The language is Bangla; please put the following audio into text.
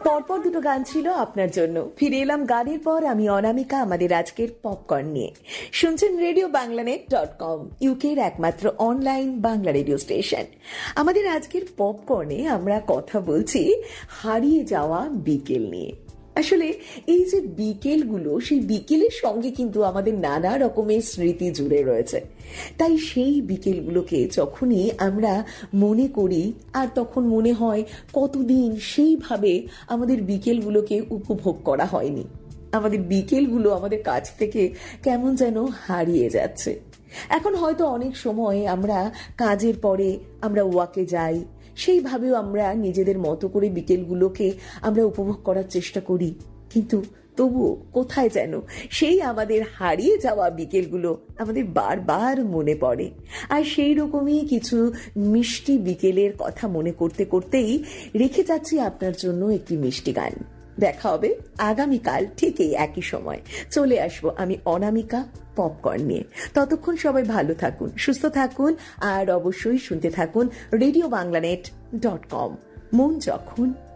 পরপর দুটো গান ছিল আপনার জন্য। ফিরে এলাম গানের পর, আমি অনামিকা আমাদের আজকের পপকর্ন নিয়ে। শুনছেন RadioBanglaNet.com, ইউকের একমাত্র অনলাইন বাংলা রেডিও স্টেশন। আমাদের আজকের পপকর্নে আমরা কথা বলছি হারিয়ে যাওয়া বিকেল নিয়ে। আসলে এই যে বিকেলগুলো, সেই বিকেলের সঙ্গে কিন্তু আমাদের নানা রকমের স্মৃতি জুড়ে রয়েছে। তাই সেই বিকেলগুলোকে যখনই আমরা মনে করি, আর তখন মনে হয় কতদিন সেইভাবে আমাদের বিকেলগুলোকে উপভোগ করা হয়নি। আমাদের বিকেলগুলো আমাদের কাছ থেকে কেমন যেন হারিয়ে যাচ্ছে। এখন হয়তো অনেক সময় আমরা কাজের পরে আমরা ওয়াকে যাই, সেইভাবেও আমরা নিজেদের মতো করে বিকেলগুলোকে আমরা উপভোগ করার চেষ্টা করি, কিন্তু তবুও কোথায় যেন সেই আমাদের হারিয়ে যাওয়া বিকেলগুলো আমাদের বারবার মনে পড়ে। আর সেই রকমই কিছু মিষ্টি বিকেলের কথা মনে করতে করতেই রেখে যাচ্ছি আপনার জন্য একটি মিষ্টি গান। দেখা হবে আগামীকাল ঠিক এই একই সময়। চলে আসবো আমি অনামিকা পপকর্ন নিয়ে। ততক্ষণ সবাই ভালো থাকুন, সুস্থ থাকুন, আর অবশ্যই শুনতে থাকুন RadioBanglaNet.com। মন যখন